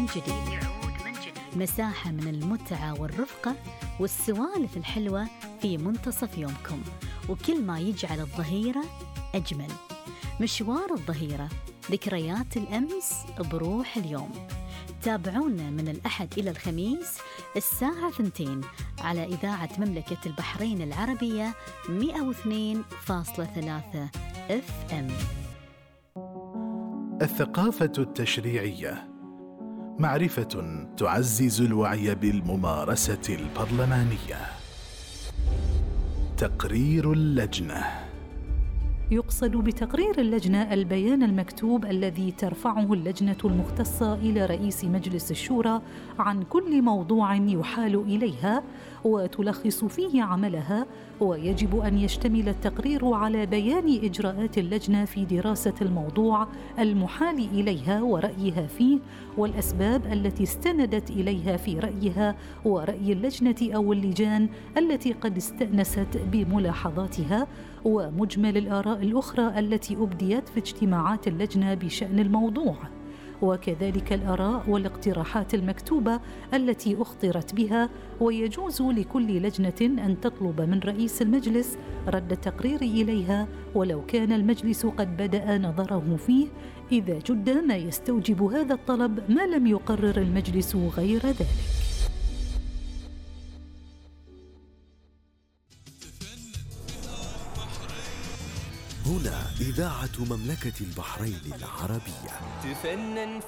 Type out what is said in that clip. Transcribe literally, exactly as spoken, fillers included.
جديد. مساحة من المتعة والرفقة والسوالف الحلوة في منتصف يومكم، وكل ما يجعل الظهيرة أجمل. مشوار الظهيرة، ذكريات الأمس بروح اليوم. تابعونا من الأحد إلى الخميس الساعة ثنتين على إذاعة مملكة البحرين العربية مئة واثنين فاصلة ثلاثة إف إم. الثقافة التشريعية، معرفة تعزز الوعي بالممارسة البرلمانية. تقرير اللجنة. يقصد بتقرير اللجنة البيان المكتوب الذي ترفعه اللجنة المختصة إلى رئيس مجلس الشورى عن كل موضوع يحال إليها وتلخص فيه عملها، ويجب أن يشتمل التقرير على بيان إجراءات اللجنة في دراسة الموضوع المحال إليها ورأيها فيه، والأسباب التي استندت إليها في رأيها ورأي اللجنة أو اللجان التي قد استأنست بملاحظاتها، ومجمل الآراء الأخرى التي أبديت في اجتماعات اللجنة بشأن الموضوع، وكذلك الآراء والاقتراحات المكتوبة التي أخطرت بها. ويجوز لكل لجنة أن تطلب من رئيس المجلس رد التقرير إليها ولو كان المجلس قد بدأ نظره فيه، إذا جد ما يستوجب هذا الطلب ما لم يقرر المجلس غير ذلك. هنا إذاعة مملكة البحرين العربية. تفنن